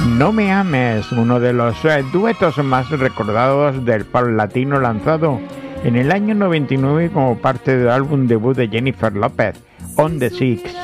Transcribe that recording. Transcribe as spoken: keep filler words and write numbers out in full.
No me ames, uno de los eh, duetos más recordados del pop latino, lanzado en el año noventa y nueve como parte del álbum debut de Jennifer López, On the Six.